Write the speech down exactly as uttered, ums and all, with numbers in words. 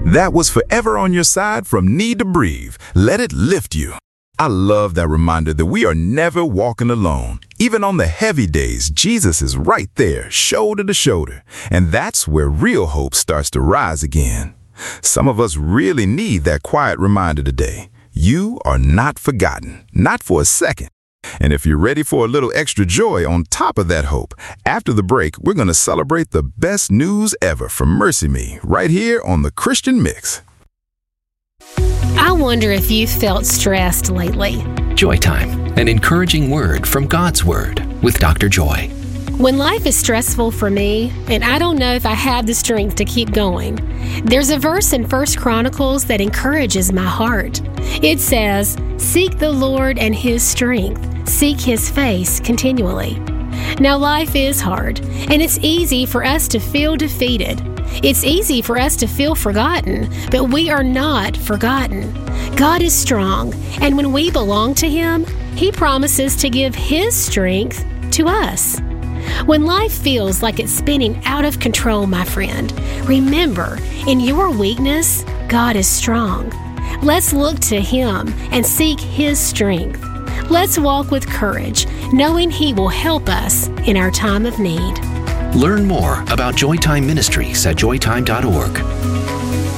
That was Forever on Your Side from Need to Breathe. Let it lift you. I love that reminder that we are never walking alone. Even on the heavy days, Jesus is right there, shoulder to shoulder. And that's where real hope starts to rise again. Some of us really need that quiet reminder today. You are not forgotten, not for a second. And if you're ready for a little extra joy on top of that hope, after the break, we're going to celebrate the best news ever from Mercy Me right here on the Christian Mix. I wonder if you've felt stressed lately. Joy Time, an encouraging word from God's Word with Doctor Joy. When life is stressful for me, and I don't know if I have the strength to keep going, there's a verse in First Chronicles that encourages my heart. It says, "Seek the Lord and His strength. Seek His face continually." Now, life is hard, and it's easy for us to feel defeated. It's easy for us to feel forgotten, but we are not forgotten. God is strong, and when we belong to Him, He promises to give His strength to us. When life feels like it's spinning out of control, my friend, remember, in your weakness, God is strong. Let's look to Him and seek His strength. Let's walk with courage, knowing He will help us in our time of need. Learn more about Joy Time Ministries at joy time dot org.